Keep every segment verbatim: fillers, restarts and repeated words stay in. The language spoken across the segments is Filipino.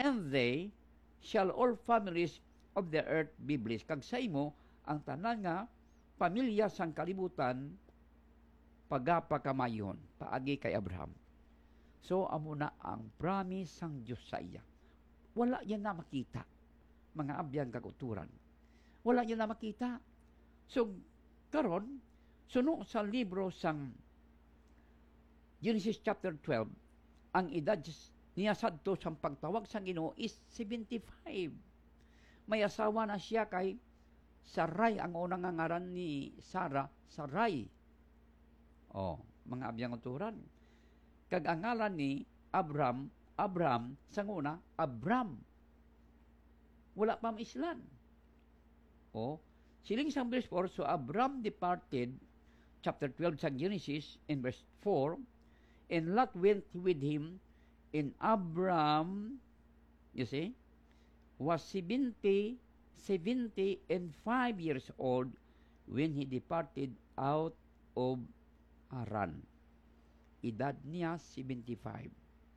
and they shall all families of the earth be blessed. Kag sa imo, ang tanan nga pamilya sang kalibutan, pagapakamayon, paagi kay Abraham. So, amo na ang promise sang Diyos sa iya. Wala yan na makita, mga abiyang kaguturan. Wala yan na makita. So, karon, suno sa libro sang Genesis chapter twelve, ang edad niya sadto sang pagtawag sang Ginoo is seventy-five. May asawa na siya kay Sarai, ang unang ngaran ni Sarah, Sarai. Oh, mga abiyang uturan. Kag ang ngalan ni Abram, Abram, sang una, Abram. Wala pa maislan. Oh, siling sang verse four, so Abram departed, chapter twelve sa Genesis, in verse four, and Lot went with him, and Abram, you see, was seventy, seventy and five years old when he departed out of Haran. Edad niya seventy-five.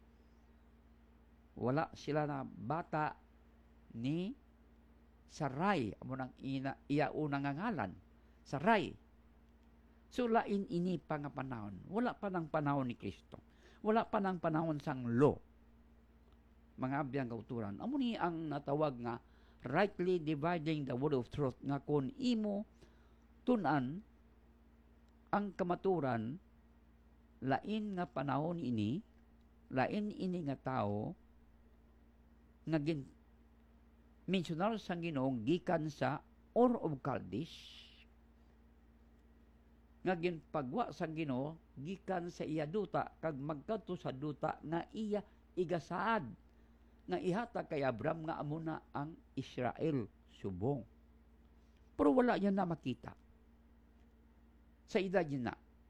Wala sila na bata ni Sarai, amo nang ina iya unang ngalan, Sarai. So lain ini pa nga panahon. Wala pa nang panahon ni Kristo. Wala pa nang panahon sang law. Mga abiyang kauturan. Amo ni ang natawag nga rightly dividing the word of truth, nga kung imo tunan ang kamaturan, lain nga panahon ini, lain ini nga tao nga gin mensyonal sang Ginoo gikan sa Ur of Chaldees, nga ginpagwa sang Ginoo gikan sa iya duta, kag magkadto sa duta nga iya igasaad nga ihata kay Abram nga amo na ang Israel subong. Pero wala yan na makita sa edad yun na.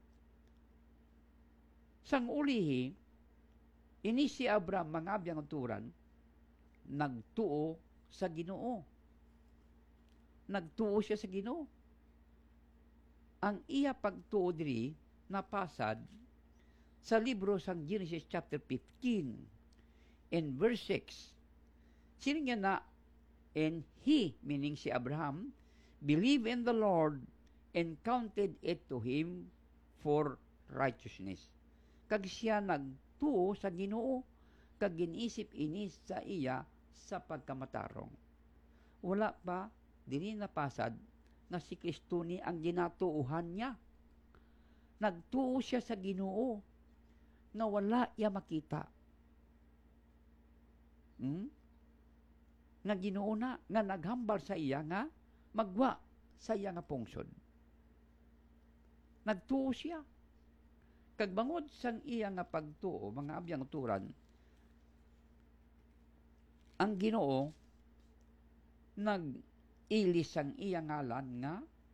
Sang ulihi, ini si Abram, mga abiyang uturan, nagtuo sa Ginoo. Nagtuo siya sa Ginoo. Ang iya pagtuo diri napasad sa libro sang Genesis chapter fifteen in verse six. Sino nga na, and he, meaning si Abraham, believed in the Lord and counted it to him for righteousness. Kag siya nagtuo sa Ginoo, kag ginisip ini sa iya sa pagkamatarong. Wala pa diri napasad nga si Kristo ni ang ginatuuhan niya. Nagtuo siya sa Ginoo nga wala iya makita. Hmm? Nga Ginoo na, nga naghambal sa iya nga magwa sa iya nga pungsod. Nagtuo siya. Kag bangod sang iya nga pagtuo, mga abiyang uturan, ang Ginoo nag-ilis ang iya ngalan nga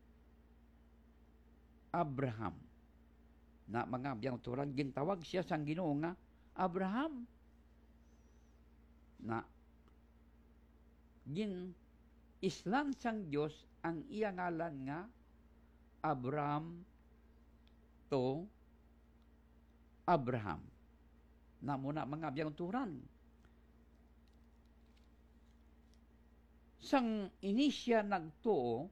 Abraham. Na mga abiyang uturan, gintawag siya sang Ginoo nga Abraham. Na gin islan sang Dios ang iya ngalan nga Abram to Abraham. Na muna mga abiyang turan. Sang inisya nagtuo,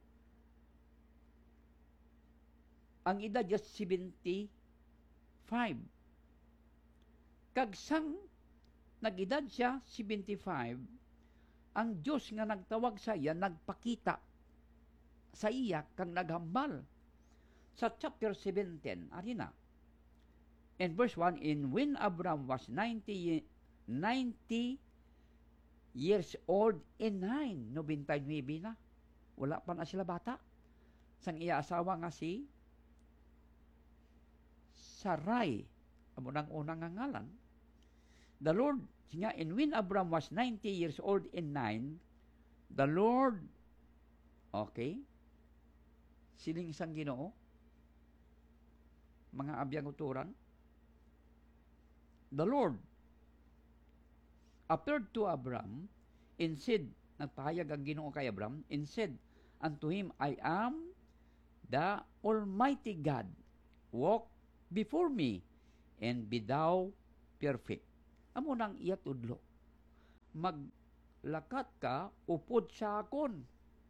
ang edad niya seventy-five. Kag sang nag-edad siya seventy-five, ang Diyos nga nagtawag sa iya, nagpakita sa iya kang naghambal. Sa chapter seventeen, ari na. In verse one, in when Abram was ninety, ninety years old in nine, ninety-nine na. Wala pa na sila bata. Sang iya asawa nga si Sarai, amo nang unang nga ngalan. The Lord, nga, in when Abram was ninety years old in nine, the Lord, okay, siling sang Ginoo, mga abiyang uturan, the Lord appeared to Abram and said, nagpahayag ang Ginoo kay Abram, and said unto him, I am the Almighty God. Walk before me and be thou perfect. Amo nang iya tudlo. maglakat ka upod sa akon.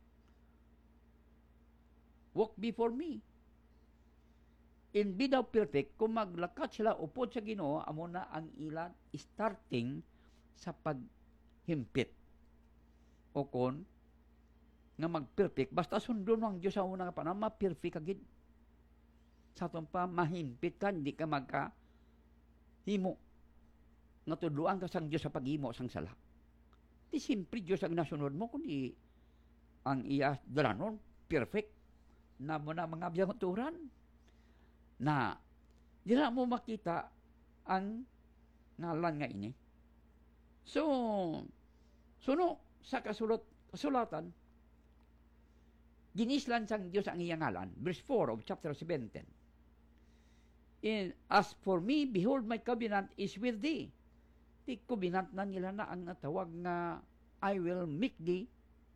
Walk before me. In be thou perfect, kung maglakat sila upod sa Ginoo, amo na ang ilan starting sa paghimpit. O kon nga mag-perfect, basta sundon ang Diyos sa unang panahon, ma-perfect agad. Sa itong pa, mahimpit ka, hindi ka magka-himo. Natudluan ka sang Diyos sa paghimo sang sala. Di simpre Diyos ang nasunod mo, kundi ang iya dalanon, perfect. Na mo na mga biyanguturan. Na, di na mo makita ang ngalan nga ini. So, suno sa kasulot, kasulatan, ginislan sang Diyos ang iyang ngalan. Verse four of chapter seventeen. In, as for me, behold, my covenant is with thee. Di covenant na nila na ang natawag nga, I will make thee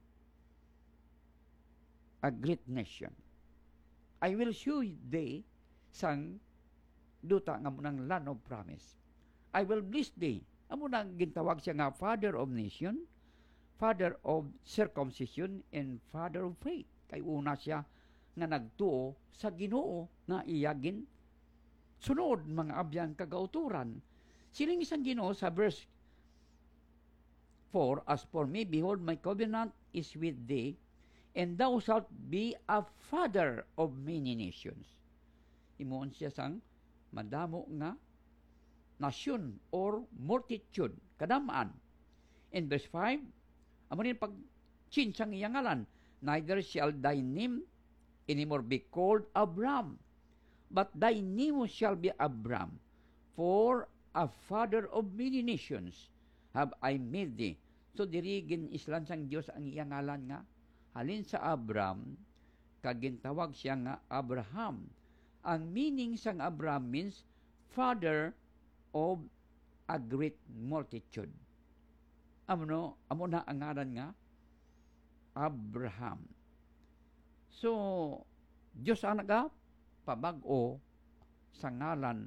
a great nation. I will show thee sang duta nga munang land of promise. I will bless thee. Amo nang gintawag siya nga father of nation, father of circumcision, and father of faith. Kay una siya nga nagtuo sa Ginoo na iyagin sunod mga abyan kagauturan. Siling isang Ginoo sa verse four, as for me, behold, my covenant is with thee, and thou shalt be a father of many nations. Imoon siya sang madamo nga nasyon or multitude, kadamaan. In verse five, amo rin pag chinsang iyang ngalan, neither shall thy name anymore be called Abram, but thy name shall be Abram, for a father of many nations have I made thee. So dirigin islan sang Dios ang iyang ngalan nga, halin sa Abram, kagintawag siya nga Abraham. Ang meaning sang Abraham means father of a great multitude. Amo no, amo na ang ngalan nga Abraham. So, Diyos ang naga pabag-o sa ngalan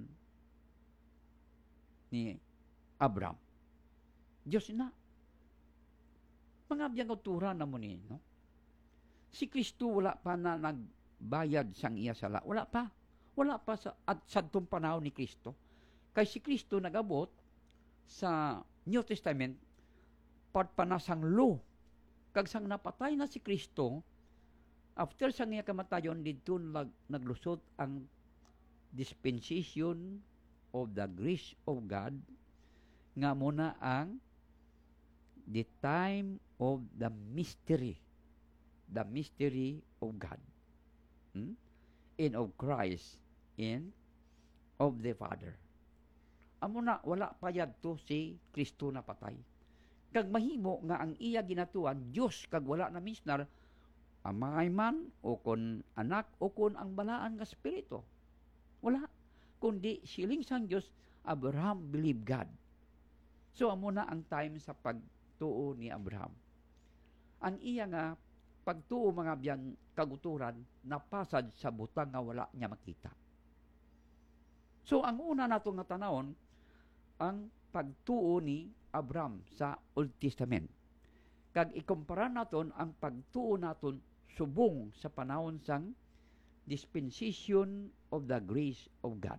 ni Abraham. Diyos na. Mga biyang uturan na mo ni, no? Si Kristo wala pa na nagbayad sang iya sala. Wala pa. Wala pa sa, at sa itong panahon ni Kristo. Kay si Kristo nagabot sa New Testament pagpanasang law. Kag sang napatay na si Kristo, after sang iya kamatayon, dito nag, naglusot ang dispensation of the grace of God, nga muna ang the time of the mystery. The mystery of God. Hmm? And of Christ. And of the Father. Amo na, wala pa yadto si Kristo na patay. Kag mahimo nga ang iya ginatuan, Diyos kag wala na misnar, amay man, o kon anak, o kon ang balaan nga spirito. Wala. Kundi siling sang Diyos, Abraham believed God. So amo na ang time sa pagtuo ni Abraham. Ang iya nga pagtuo mga biyan kaguturan, napasad sa butang nga wala niya makita. So ang una nato nga tanawon, ang pagtuo ni Abraham sa Old Testament. Kag ikumpara naton ang pagtuo naton subong sa panahon sang dispensation of the grace of God.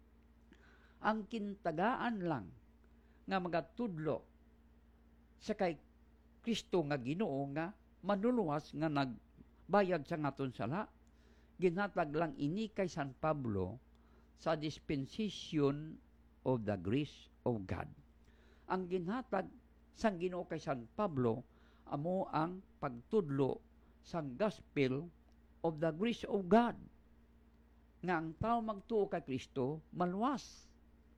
Ang kintagaan lang nga magatudlo sa kay Kristo nga Ginoo nga manuluwas nga nagbayad sa ngaton sala, ginatag lang ini kay San Pablo sa dispensation of the grace of God. Ang ginhatag sang Ginoo kay San Pablo amo ang pagtudlo sang gospel of the grace of God. Nga ang tao magtuo kay Kristo malwas.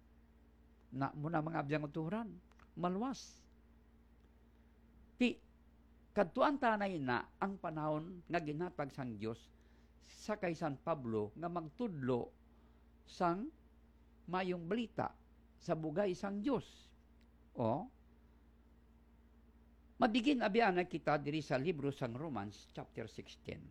Na muna mga abiyang uturan, malwas. Ti kadtuan tanay na ang panahon nga ginhatag sang Dios sa kay San Pablo nga magtudlo sang mayong balita sa bugay sang Dios. O mabigin abian na kita diri sa libro sang Romans chapter sixteen.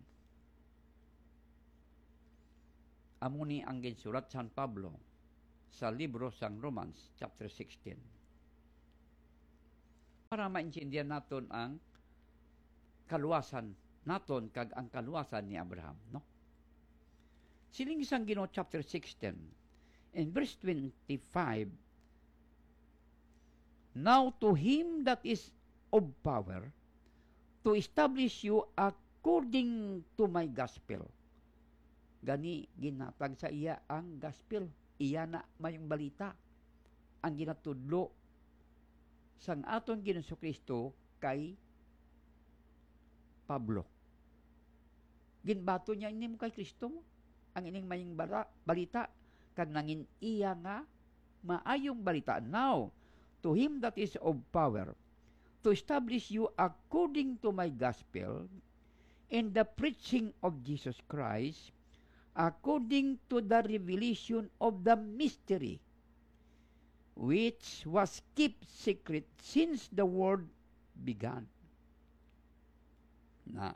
Amo ni ang ginsurat San Pablo sa libro sang Romans chapter sixteen. para maintindihan naton ang kaluwasan naton kag ang kaluwasan ni Abraham, no? Siling isang Ginoo chapter sixteen in verse twenty-five, now to him that is of power to establish you according to my gospel. Gani ginatag sa iya ang gospel. Iya na mayong balita ang ginatudlo sang aton Ginoong Kristo kay Pablo. Ginbato niya inim kay Kristo ang ining mayong balita kag nangin iya nga maayong balita. Now to him that is of power to establish you according to my gospel in the preaching of Jesus Christ, according to the revelation of the mystery, which was kept secret since the world began. Na.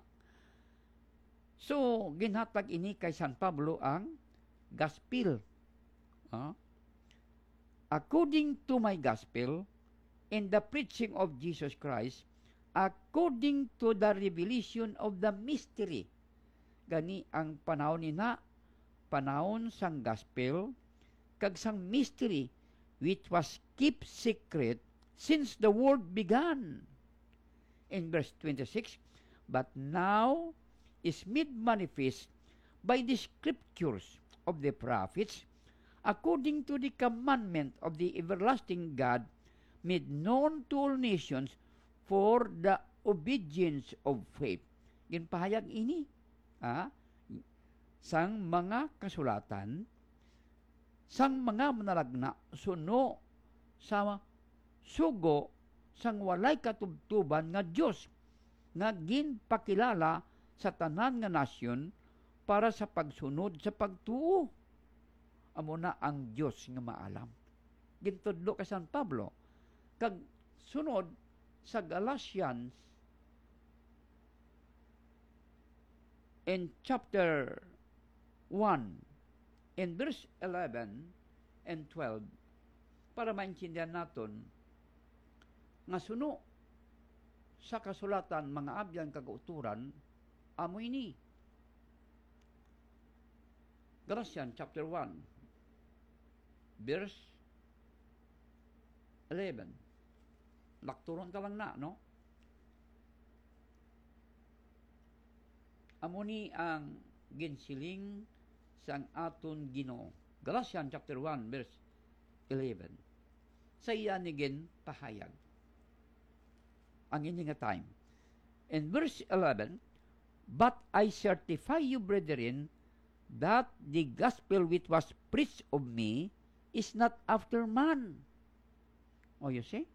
So, ginhatag ini kay San Pablo ang gospel. Huh? According to my gospel, in the preaching of Jesus Christ, according to the revelation of the mystery. Gani ang panahon ni na, panahon sang gospel, kag sang mystery, which was kept secret since the world began. In verse twenty-six, but now is made manifest by the scriptures of the prophets, according to the commandment of the everlasting God, made known to all nations for the obedience of faith. Ginpahayag ini, ah, sang mga kasulatan, sang mga manalagna, suno sa sugo, sang walay katubtuban nga Diyos, nga ginpakilala sa tanan nga nasyon para sa pagsunod sa pagtuo. Amo na ang Diyos nga maalam. Gintudlo kay San Pablo, kag sunod sa Galatians in chapter one, in verse eleven and twelve, para maintindihan naton nga suno sa kasulatan mga abyan kagauturan amo ini. Galatians chapter one, verse eleven. Lakturon ka lang na, no? Amo ni ang ginsiling sang aton Ginoo. Galatians chapter one, verse eleven. Sa iya ni gin pahayag. Ang ini nga time. In verse eleven, but I certify you, brethren, that the gospel which was preached of me is not after man. Oh, you see?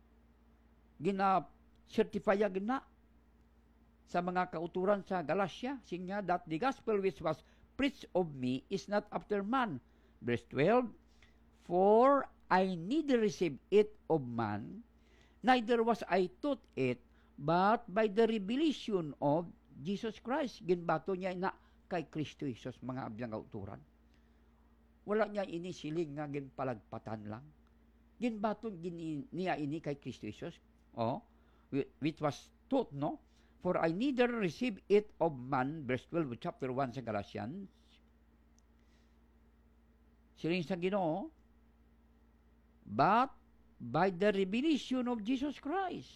Gina-certify gina sa mga kauturan sa Galatia, sinya that the gospel which was preached of me is not after man. Verse twelve, for I neither received it of man, neither was I taught it, but by the revelation of Jesus Christ. Ginbato niya na kay Kristo Jesus, mga abyang kauturan. Wala niya ini siling nga ginpalagpatan lang. Ginbato gini, niya ini kay Kristo Jesus. Oh, which was taught, no? For I neither received it of man, verse twelve, chapter one sa Galatians. Siling sa Ginoo, but by the revelation of Jesus Christ.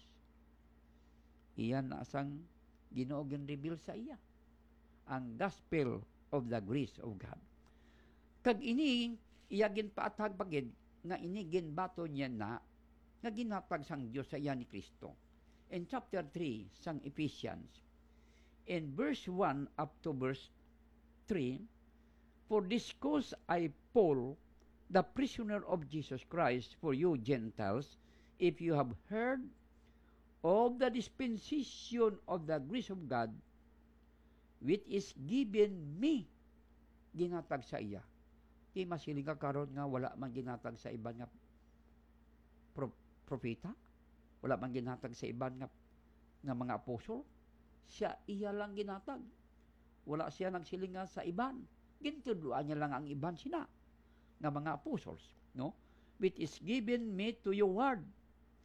Iyan na asang Ginoo gin-reveal sa iya. Ang gospel of the grace of God. Kag ini, iya ginpaatag pagid, nga ini ginbato niya na, nga ginatag sang Diyos sa iya ni Kristo. In chapter three, sang Ephesians, in verse one up to verse three, for this cause I, Paul, the prisoner of Jesus Christ, for you Gentiles, if you have heard of the dispensation of the grace of God, which is given me, ginatag sa iya. Di masiling ka karon nga wala man ginatag sa iban nga pro, propeta, wala man ginatag sa iban nga, nga mga apostol. Siya iya lang ginatag. Wala siya nagsiling nga sa iban. Gintudloan niya lang ang iban sina nga mga apostles, no? Which is given me to your word.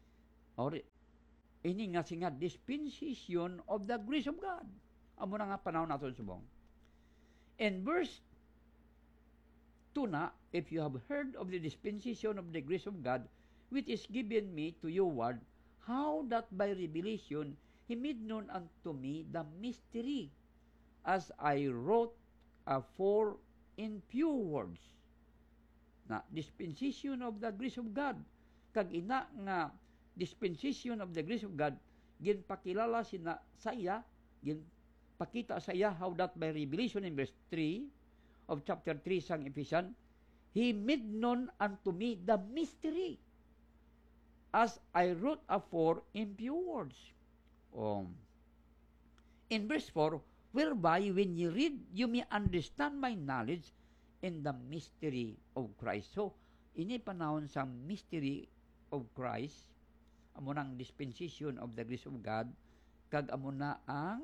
Or ini nga singa dispensation of the grace of God. Amo na nga panahon naton subong. In verse two na, if you have heard of the dispensation of the grace of God, which is given me to your word, how that by revelation he made known unto me the mystery, as I wrote afore in few words. Na dispensation of the grace of God, kag ina nga dispensation of the grace of God, ginpakilala sina sa iya, ginpakita sa iya how that by revelation in verse three of chapter three sang Ephesians, he made known unto me the mystery, as I wrote afore in few words. Um, in verse four, whereby when you read, you may understand my knowledge in the mystery of Christ. So, ini panahon sa mystery of Christ, amo nang dispensation of the grace of God, kag amo na ang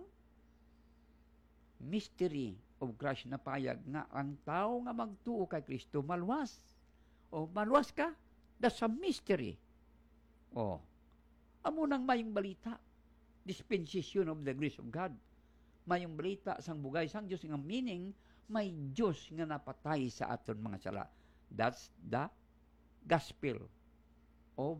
mystery of Christ na payag nga ang tao nga magtuo kay Kristo malwas. O malwas ka, that's a mystery. O, amo nang mayong balita, dispensation of the grace of God. Mayong balita sang bugay sang Dios nga meaning, may Dios nga napatay sa aton mga sala. That's the gospel of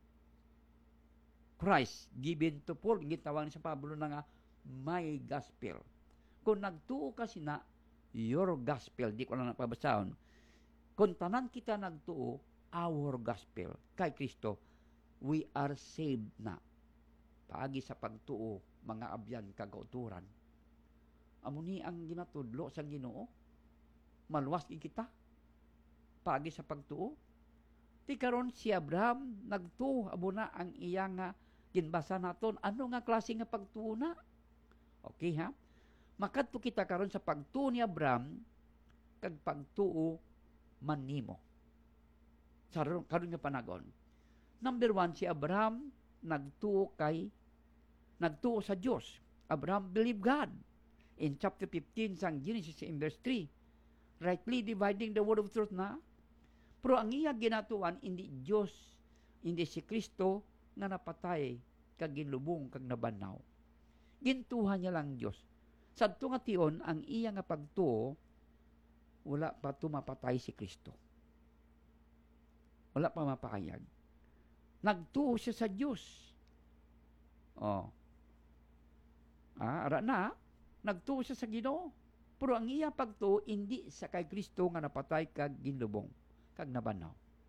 Christ given to Paul. Gitawag sa Pablo na nga, my gospel. Kung nagtuo ka sina, your gospel, di ko lang napabasahon. Kung tanan kita nagtuo, our gospel, kay Kristo, we are saved na. Paagi sa pagtuo, mga abyan kagauturan. Amo ni ang ginatudlo sa Ginoo, maluwas kita, paagi sa pagtuo. Ti karon si Abraham, nagtuo, amo na ang iya nga, ginbasa naton, ano nga klase nga pagtuo na? Okay ha? Makadto kita karon sa pagtuo ni Abraham, kag pagtuo manimo. Sa karon nga panagon. Number one, si Abraham nagtuo kay, nagtuo sa Dios. Abraham believed God. In chapter fifteen sang Genesis in verse three, rightly dividing the word of truth na, pero ang iya ginatuan, hindi Dios, hindi si Kristo nga napatay, kag ginlubong, kag nabanaw. Gintuhan niya lang Dios. Sadto nga tion, ang iya nga pagtuo, wala pa tumapatay si Kristo. Wala pa mapakayag. Nagtuo siya sa Diyos. Oh. Ah, ara na, nagtuo siya sa Ginoo. Pero ang iya pagtuo, hindi sa kay Kristo nga napatay kag ginlubong, kag nabanaw.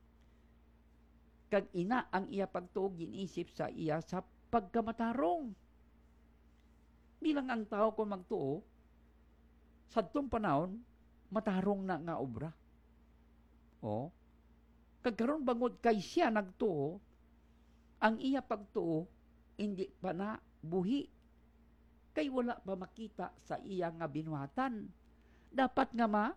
Kag ina ang iya pagtuo, ginisip sa iya sa pagkamatarong. Bilang ang tao kung magtuo, sa itong panahon, matarong na nga obra. O, kagkaroon bangod kay siya nagtuo, ang iya pagtuo, hindi pa na buhi. Kay wala pa makita sa iya nga binuhatan. Dapat nga ma,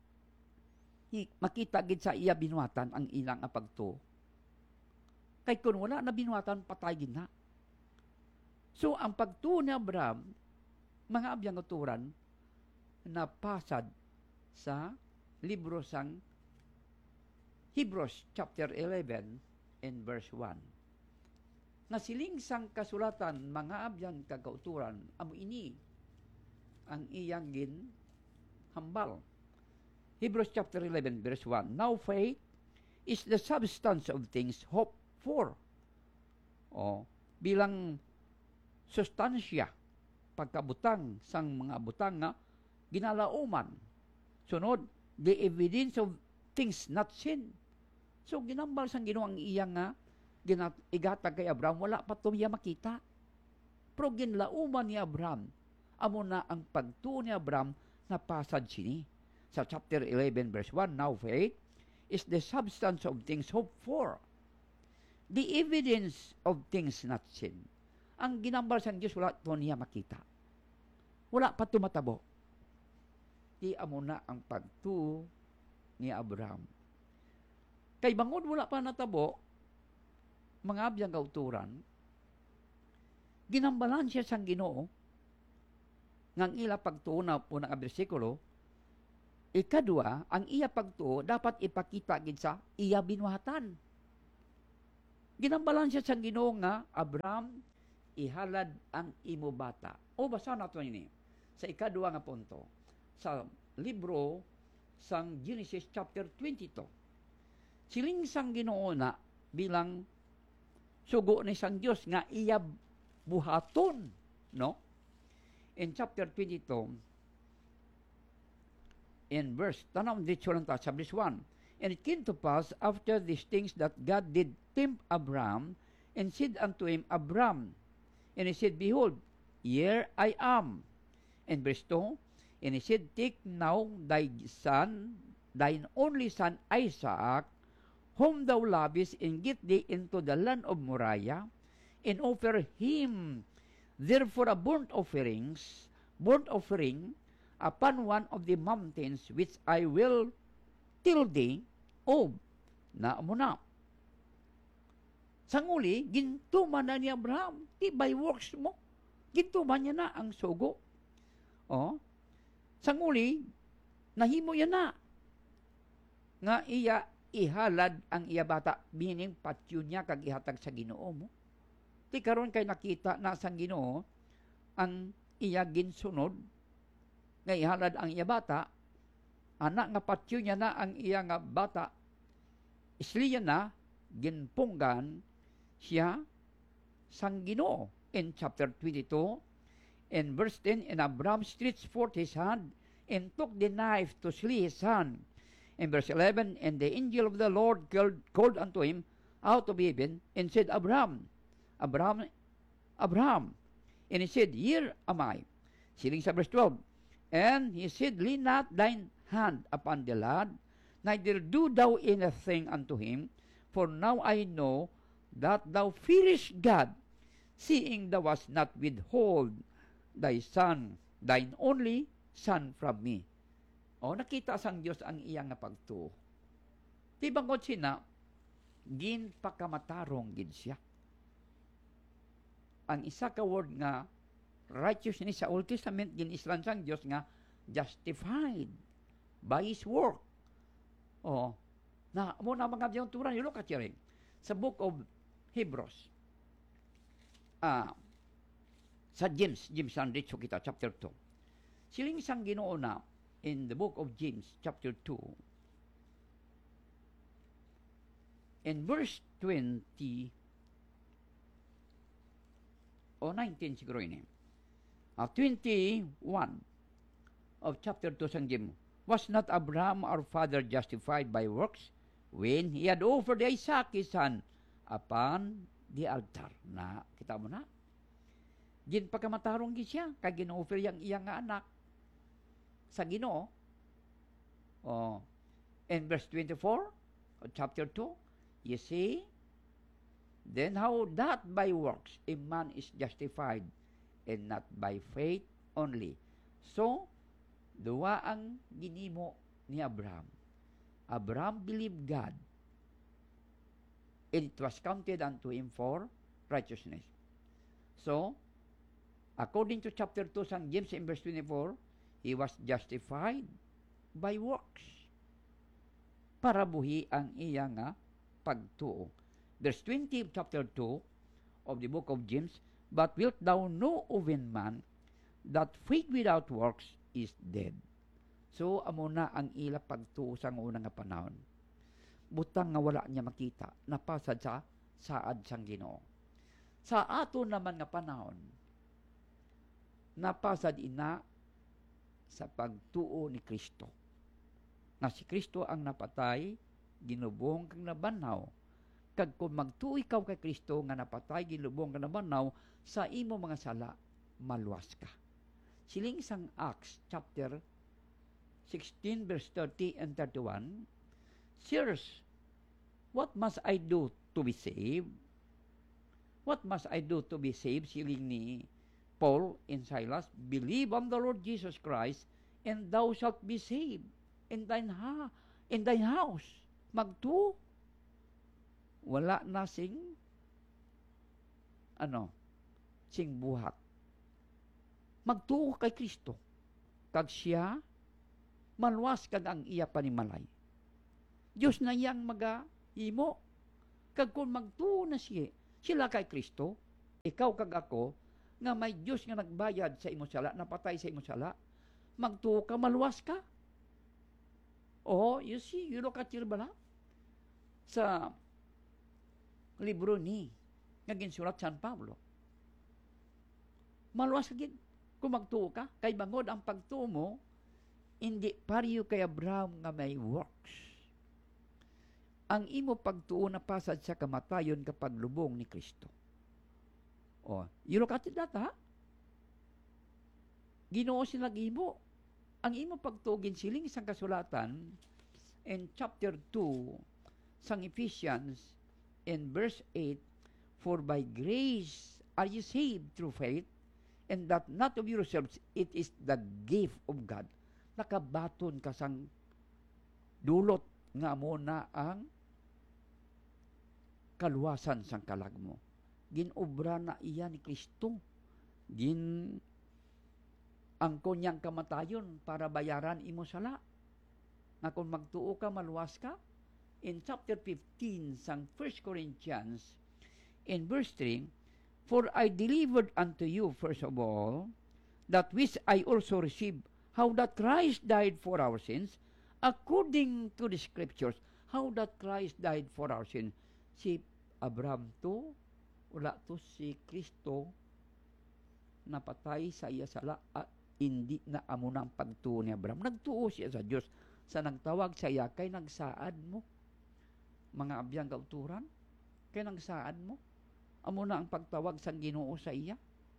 makita gid sa iya binuhatan ang ilang nga pagtuo. Kay kung wala na binuhatan, patay gid na. So, ang pagtuo ni Abraham, mga abyang uturan, napasad sa libro sang Hebrews chapter eleven and verse one. Nasiling sang kasulatan, mga abyang kagauturan, amo ini ang iyang gin hambal. Hebrews chapter eleven verse one. Now faith is the substance of things hoped for. O, bilang sustansya, pagkabutang sang mga butang nga ginalauman. Sunod, the evidence of things not seen. So, ginambal sang Ginoo ang iyang nga ginat, igatag kay Abraham, wala pa ito niya makita. Pero ginlauman ni Abraham, amo na ang pagtuo ni Abraham na pasad sini. Sa chapter eleven verse one, now faith is the substance of things hoped for, the evidence of things not seen. Ang ginambal sang Diyos, wala ito niya makita. Wala pa tumatabo. Di amo na ang pagtuo ni Abraham. Kay bangod wala pa natabo, mga abyang kauturan, ginambalan siya sang Ginoo, ngang ila pagtuo na po ng bersikulo, ikadua, ang iya pagtuo dapat ipakita gid sa iya binuhatan. Ginambalan siya sa Ginoo nga, Abraham, ihalad ang imo bata. O basa nato ini sa ikaduha nga punto sa libro sang Genesis chapter twenty-two. Siling sang Ginoo na bilang sugo ni sang Dios nga iya buhaton, no? In chapter twenty-two, in verse, tanaw dito lang ta, sa verse one, and it came to pass after these things that God did tempt Abraham, and said unto him, Abraham, and he said, behold, here I am. And verse two, and he said, take now thy son, thine only son Isaac, whom thou lovest, and get thee into the land of Moriah, and offer him therefore a burnt offerings, burnt offering upon one of the mountains which I will tell thee of. Na mo na. Sanguli, gintuman na ni Abraham, di by works mo. Gintuman niya na ang sugo. O, sanguli, nahimo yan na. Nga iya ihalad ang iya bata, meaning patyo niya kag ihatag sa Ginoo mo. Di karon kay nakita na sang Ginoo ang iya ginsunod nga ihalad ang iya bata, anak nga patyo niya na ang iya nga bata, isliya na ginpunggan siya sang Ginoo. In chapter twenty-two, in verse ten, and Abraham stretched forth his hand and took the knife to slay his son. In verse eleven, and the angel of the Lord called, called unto him out of heaven and said, Abraham, Abraham, Abraham. And he said, here am I. Siling sa verse twelve, and he said, lay not thine hand upon the lad, neither do thou anything unto him, for now I know that thou fearest God, seeing thou hast not withhold thy son, thine only son from me. O, nakita sang Diyos ang iyang nga pagtuo. Di bangod sina, gin pakamatarong gid siya. Ang isa ka word nga righteousness sa Old Testament gin islan sang Dios nga justified by his work. Oh, na mo na mga biyang turan you look at here sa book of Hebrews. Ah, sa James, James andito kita chapter two. Siling sang Ginoo na in the book of James chapter two. In verse twenty o nineteen siguro ini. Uh, twenty-one of chapter two sang James. Was not Abraham our father justified by works when he had offered Isaac his son upon the altar? Na, kita mo na? Gin pagkamatarong gid siya, kay gin-offer yang iyang nga anak sa Ginoo. Oh. In verse twenty-four of chapter two, you see, then how that by works a man is justified, and not by faith only. So, duwa ang ginimo ni Abraham. Abraham believed God, and it was counted unto him for righteousness. So, according to chapter two sang James in verse twenty-four, he was justified by works. Para buhi ang iya nga pagtuo. Verse twenty of chapter two of the book of James, but wilt thou know of in man that faith without works is dead. So, amo na ang ila pagtuo sa unang nga panahon. Butang nga wala niya makita, napasad sa saad sang Ginoo. Sa ato naman nga panahon, napasad ina sa pagtuo ni Kristo. Na si Kristo ang napatay, ginubong kang nabanhaw. Kag kung magtuo ikaw kay Kristo nga napatay, ginubong kang nabanhaw, sa imo mga sala, maluwas ka. Siling sang Acts chapter sixteen verse thirty and thirty-one, sirs, what must I do to be saved? What must I do to be saved? Siling ni Paul and Silas, believe on the Lord Jesus Christ, and thou shalt be saved in thine ha in thine house. Magtuo. Wala na sing ano, sing buhat. Magtuo kay Kristo. Kag siya, maluwas kag ang iya panimalay. Diyos na iyang maga-imo. Kag kung magtuo na siya, sila kay Kristo, ikaw kag ako, nga may Diyos nga nagbayad sa imo sala, napatay sa imo sala, magtuo ka, maluwas ka. Oh, you see, you look at your bala. Sa libro ni, nga ginsulat San Pablo. Maluwas ka gid kung magtuo ka, kay bangod ang pagtuo mo, hindi pariyo kay Abraham nga may works. Ang imo pagtuo na pasad sa kamatayon kapag lubong ni Kristo. Oh, you look at that, ha? Ginoo sila gimo. Ang imo pagtuo ginsiling isang kasulatan in chapter two sang Ephesians in verse eight, for by grace are you saved through faith, and that not of yourselves, it is the gift of God. Nakabaton ka sang dulot nga mo na ang kaluwasan sang kalag mo. Ginobra na iya ni Kristo. Gin ang kunyang kamatayon para bayaran imo sala. Nga kung magtuo ka, maluwas ka. In chapter fifteen sang First Corinthians, in verse three, for I delivered unto you first of all that which I also received, how that Christ died for our sins, according to the Scriptures. How that Christ died for our sins. Si Abraham to, wala to si Kristo, napatay sa iya sala, at hindi na amo na ang pagtuo ni Abraham. Nagtuo siya sa Diyos. Sa nagtawag sa iya, kay nagsaad mo. Mga abiyang kauturan, kay nagsaad mo. Amo na ang pagtawag sa Ginoo sa iya.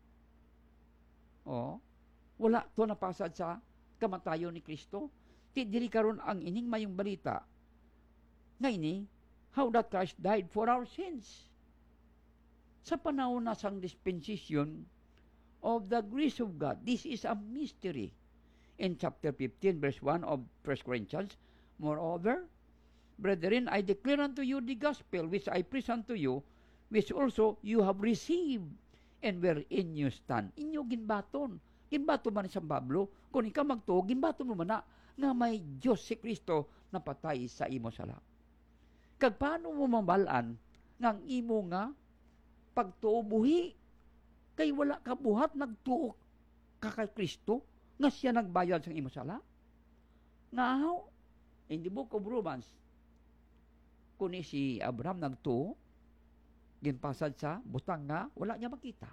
O, wala to napasad sa kamatayon ni Kristo. Ti dili karon ang ining mayong balita. Ngayon, how that Christ died for our sins. Sa panahon na sang dispensation of the grace of God, this is a mystery. In chapter fifteen, verse one of First Corinthians, moreover, brethren, I declare unto you the gospel which I preach unto you, which also you have received, and wherein you stand. Inyo ginbaton. Ginbaton man sa Pablo, kung ikaw magtuo, ginbaton mo man na, nga may Diyos si Kristo na patay sa imo sala. Kag paano mo mabalaan nga ang imo nga pagtuo buhi? Kay wala ka buhat, nagtuo ka kay Kristo, nga siya nagbayad sa imo sala. Nga how? In the book of Romans, kung si Abraham nagtuo, ginpasad sa butang nga, wala niya makita.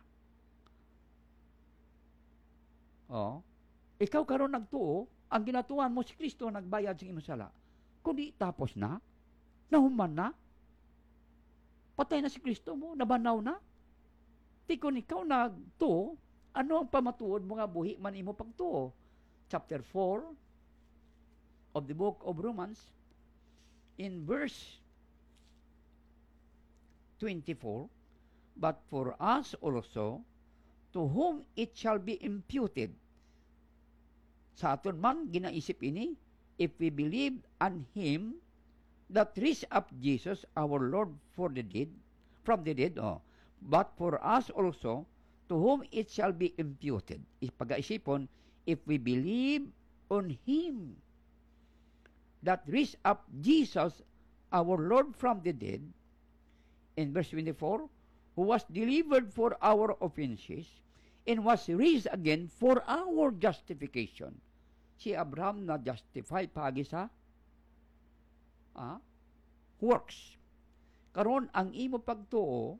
Oh, ikaw karon nagtuo, ang ginatuan mo si Kristo nagbayad sa imo sala. Kundi tapos na, nahuman na, patay na si Kristo mo, nabanaw na. Ti kung ikaw nagtuo, ano ang pamatuod mo nga buhi man imo pagtuo? Chapter four of the book of Romans, in verse twenty-four, but for us also, to whom it shall be imputed. Sa aton man, ginaisip ini, if we believe on Him that raised up Jesus, our Lord, for the dead, from the dead, oh, but for us also, to whom it shall be imputed. Pag-aisipon, if we believe on Him that raised up Jesus, our Lord, from the dead, in verse twenty-four, who was delivered for our offenses, and was raised again for our justification. Si Abraham na justify pagi sa ah, works. Karon ang imo pagtuo,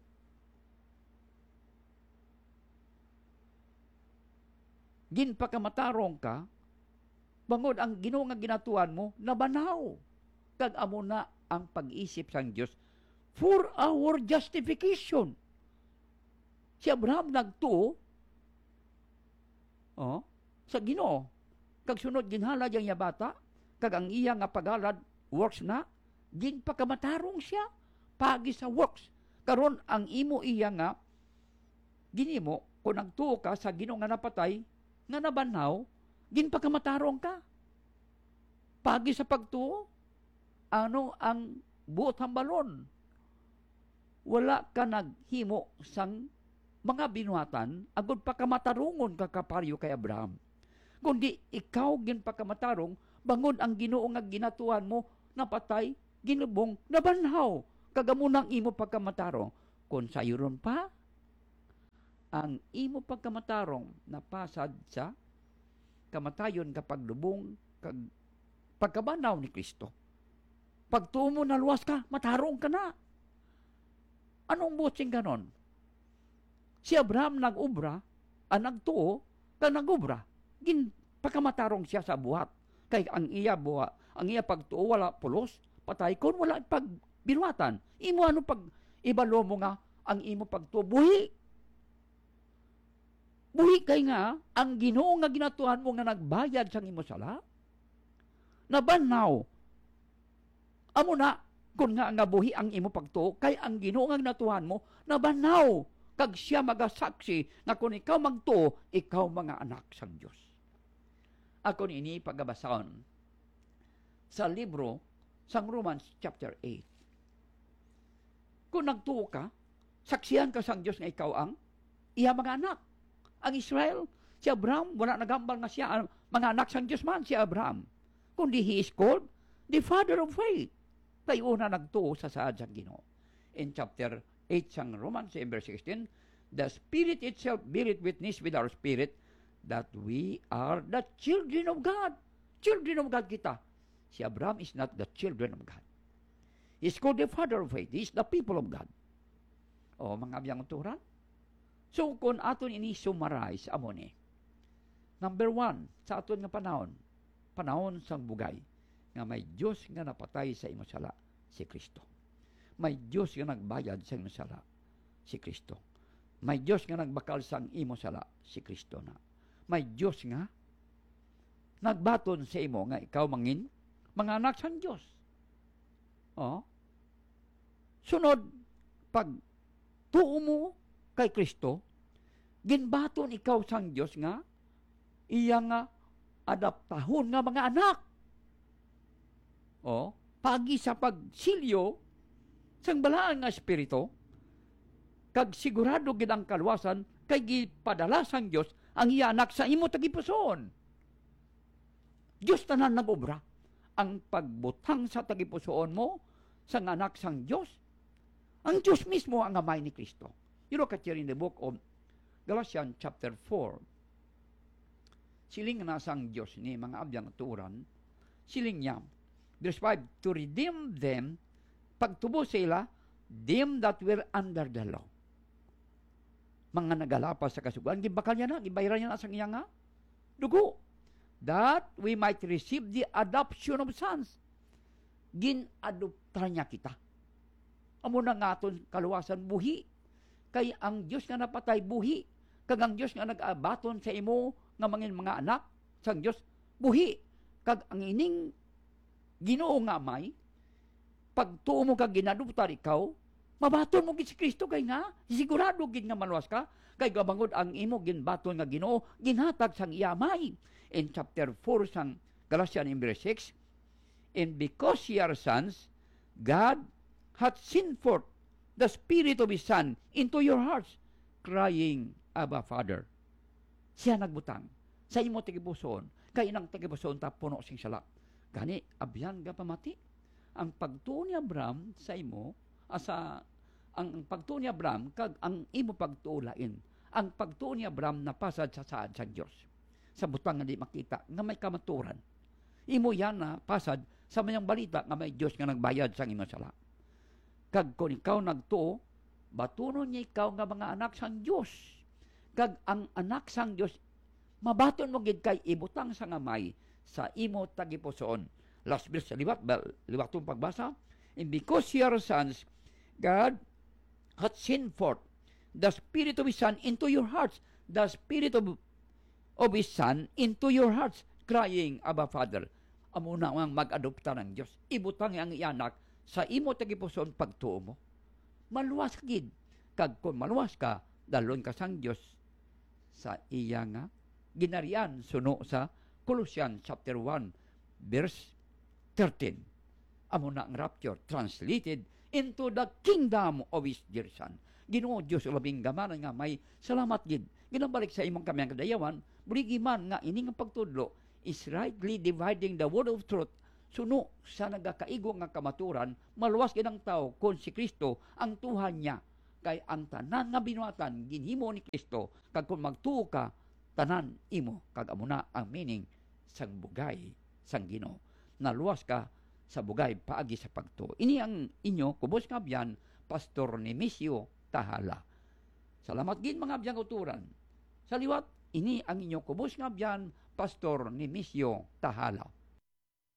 ginpakamatarong ka, bangod ang Ginoo nga ginatuan mo, nabanaw. Kag amo na ang pag-isip sang Dios for our justification. Si Abraham nagtuo, oh, sa Ginoo. Kag sunod ginhala diyang yabata, kag ang iya nga pagalad, works na, ginpakamatarong siya, pagi sa works. Karon ang imo iya nga, ginimo, kung nagtuo ka sa Ginoo nga napatay, nga nabanaw, ginpakamatarong ka. Pagi sa pagtuo, ano ang buot hambalon? Wala ka naghimo sang mga binuhatan, agod pakamatarungon ka kaparyo kay Abraham. Kundi ikaw ginpakamatarong, bangon ang Ginoo nga ginatuan mo, napatay, ginubong, nabanhaw. kagamunang imo pagkamatarong, kung sayuron pa, ang imo pagkamatarong napasad sa kamatayon kapag lubong kag pagkabanaw ni Kristo. Pag tuo mo naluwas ka, matarong ka na. Anong botsing ganon? Si Abraham nag-ubra, ang nagtuo, kag nag-ubra. Gin, pagkamatarong siya sa buhat. Kay ang iya buha, ang iya pagtuo, wala pulos, patay kon, wala pagbiruatan. Imo ano pag ibalo mo nga, ang imo pagtuo, buhi. Buhi kay nga, ang Ginoo nga ginatuhan mo nga nagbayad sa imo sala, nabanaw. Amo na, kung nga nga buhi ang imo pagtuo, kay ang Ginoo nga ginatuhan mo, nabanaw. Kag siya magasaksi na kung ikaw magtuo, ikaw mga anak sang Diyos. Ako ini pagabasahon sa libro sang Romans chapter eight. Kung nagtuo ka, saksihan ka sang Diyos nga ikaw ang iya mga anak. Ang Israel, si Abraham, wala nagambal nga siya, mga anak sang Diyos man si Abraham. Kundi he is called the father of faith. Tayo na nagtuo sa saad sang Ginoo. In chapter eight sang Romans, in verse sixteen, the Spirit itself beareth witness with our spirit that we are the children of God. Children of God kita. Si Abraham is not the children of God. He is called the father of faith. He is the people of God. O, mga abiyang turan. So, kung aton ini summarize, amo ni. Number one, sa aton nga panahon, panahon sang bugay, nga may Diyos nga napatay sa imo sala, si Kristo. May Diyos nga nagbayad sa imo sala, si Kristo. May Diyos nga nagbakal sa imo sala, si Kristo na. May Diyos nga nagbaton sa imo nga ikaw mangin mga anak sang Diyos. Oh. Sunod, pag tuo mo kay Kristo, ginbaton ikaw sang Diyos nga iya nga adaptahon nga mga anak. Oh, pagi sa pagsilyo sang balaan nga espiritu, kag sigurado gid ang kalwasan kay gipadala sang Dios ang iya anak sa imo tagipusoon. Dios tanan nag-obra ang pagbutang sa tagipusoon mo sang anak sang Dios. Ang Dios mismo ang amay ni Kristo. You look at here in the book of Galatians chapter four. Siling na sang Dios ni mga abyang turan, siling niya, verse five, to redeem them, pagtubo sila, them that were under the law. Mga nagalapas sa kasugan, gibakal niya na, gibayran niya na sang iya nga dugo, that we might receive the adoption of sons. Gin-adopta niya kita. Amo na nga aton kaluwasan buhi. Kay ang Diyos nga napatay buhi. Kag ang Diyos nga nag-abaton sa imo nga mangin mga anak sang Diyos buhi. Kag ang ining Ginoo nga may, pagtuo mo kag ginadoptar ikaw, mabaton mo gid si Kristo kay nga sigurado gid nga maluwas ka. Kay gabangod ang imo ginbaton nga Ginoo, ginhatag sang iya may. In chapter four sang Galatians in verse six, and because ye are sons, God hath sent forth the Spirit of His Son into your hearts, crying, Abba, Father. Siya nagbutang sa imo tagipusoon, kay inang tagipusoon ta puno sing sala. Gani, abyan ga pamati. Ang pagtuo ni Abraham sa imo, asa, ang, ang pagtuo ni Abraham, kag ang imo pagtuo lain. Ang pagtuo ni Abraham napasad sa saad sa Diyos. Sa butang nga di makita, nga may kamaturan. Imo yan na pasad sa mayang balita nga may Diyos nga nagbayad sa imo sala. Kag kung ikaw nagtuo, batunon niya ikaw nga mga anak sang Diyos. Kag ang anak sang Diyos, mabaton mo gid kay ibutang sa ngamay sa imo tagipusoon. Last verse sa liwat, liwatong pagbasa, and because ye are sons, God hath sent forth the Spirit of His Son into your hearts, the Spirit of, of His Son into your hearts, crying, Abba, Father. Amo na ang mag-adopta ng Diyos. Ibutang ang ianak sa imo tagipusoon pagtuo mo. Maluwas gid. Kag kung maluwas ka, dalon ka sang Diyos sa iya nga ginarian suno sa Colossians chapter one verse thirteen. Amo na ang rapture translated into the kingdom of His dear Son. Ginoo Dios labing gamanan nga may salamat gid. Ginabalik sa imong kamyang kadayawan, buligi man nga ini nga pagtudlo is rightly dividing the word of truth suno sa nagakaigo nga kamaturan, maluwas ginang tao kung si Kristo ang tuhan niya. Kay ang tanan nga binuatan, ginhimo ni Kristo, kag kung magtuo ka, tanan imo, kag amuna ang meaning sang bugay, sang Ginoo. Naluwas ka sa bugay paagi sa pagtuo. Ini ang inyo, kubos nga biyan, Pastor Nemesio Tahala. Salamat gin mga biyang uturan. Sa liwat, ini ang inyo kubos nga biyan, Pastor Nemesio Tahala.